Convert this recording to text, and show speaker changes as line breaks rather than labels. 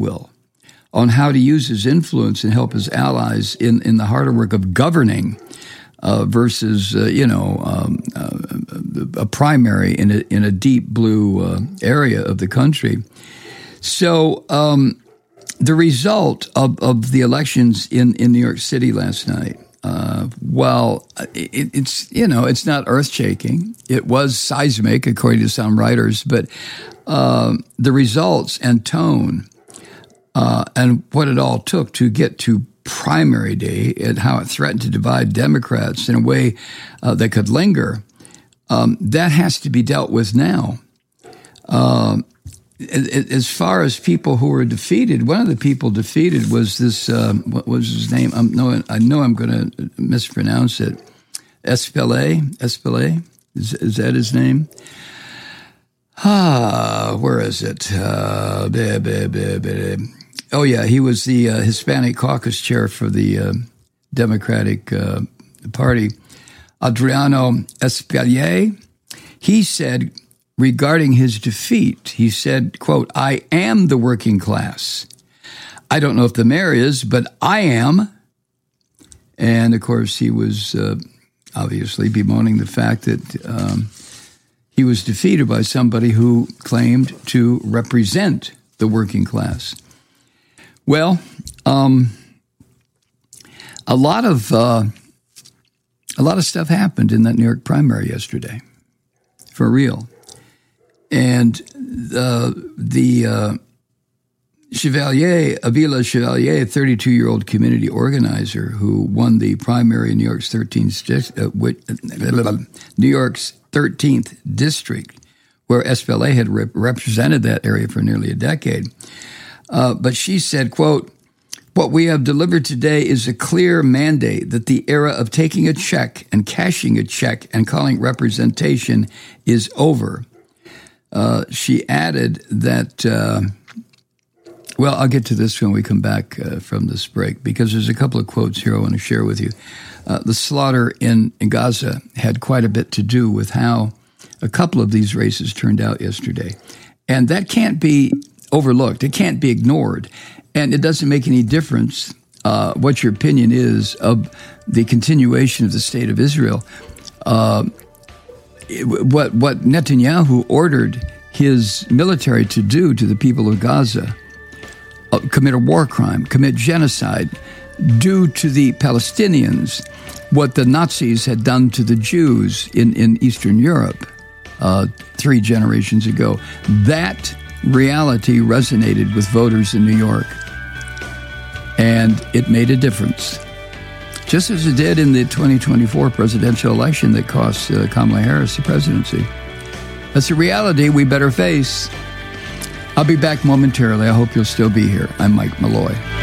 will on how to use his influence and help his allies in the harder work of governing versus, a primary in a deep blue area of the country. So the result of the elections in New York City last night, it's not earth-shaking. It was seismic, according to some writers, but the results and tone and what it all took to get to primary day and how it threatened to divide Democrats in a way that could linger, that has to be dealt with now. As far as people who were defeated, one of the people defeated was this, what was his name? I know I'm going to mispronounce it. Espelay? Is that his name? Where is it? Oh, yeah, he was the Hispanic caucus chair for the Democratic Party. Adriano Espelay, he said, regarding his defeat, he said, quote, "I am the working class. I don't know if the mayor is, but I am." And, of course, he was obviously bemoaning the fact that he was defeated by somebody who claimed to represent the working class. Well, a lot of stuff happened in that New York primary yesterday, for real. And the Chevalier, Avila Chevalier, a 32-year-old community organizer who won the primary in New York's 13th district, where Espelay had represented that area for nearly a decade. But she said, quote, "What we have delivered today is a clear mandate that the era of taking a check and cashing a check and calling representation is over." She added that, I'll get to this when we come back from this break, because there's a couple of quotes here I want to share with you. The slaughter in Gaza had quite a bit to do with how a couple of these races turned out yesterday. And that can't be overlooked. It can't be ignored. And it doesn't make any difference what your opinion is of the continuation of the state of Israel. What Netanyahu ordered his military to do to the people of Gaza, commit a war crime, commit genocide, do to the Palestinians what the Nazis had done to the Jews in Eastern Europe 3 generations ago. That reality resonated with voters in New York, and it made a difference. Just as it did in the 2024 presidential election that cost Kamala Harris the presidency. That's a reality we better face. I'll be back momentarily. I hope you'll still be here. I'm Mike Malloy.